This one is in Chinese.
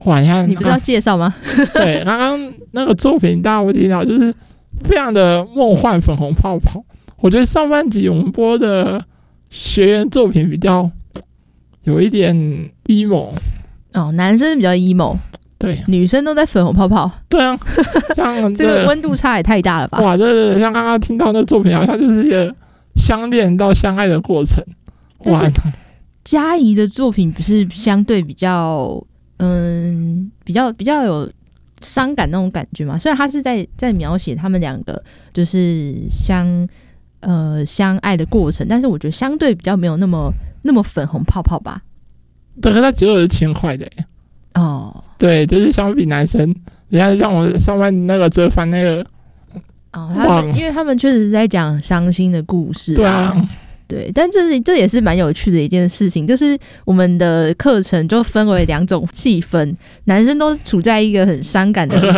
哇， 你不是要介绍吗？ 对，刚刚那个作品大家会听到，就是非常的梦幻粉红泡泡。我觉得上半集我们播的学员作品比较有一点 emo 哦，男生比较 emo， 对， 女生都在粉红泡泡， 对啊，像这个温度差也太大了吧？ 哇，这像刚刚听到那作品，好像就是一个相恋到相爱的过程。哇， 嘉怡的作品不是相对比较比较有伤感那种感觉嘛？虽然他是在描写他们两个就是相爱的过程，但是我觉得相对比较没有那么粉红泡泡吧。 对，可是他节奏是轻快的耶。 哦， 对，就是相比男生，你看像我上半那个折返那个， 哦，因为他们确实是在讲伤心的故事， 对啊， 对，但这也是蛮有趣的一件事情，就是我们的课程就分为2种气氛，男生都处在一个很伤感的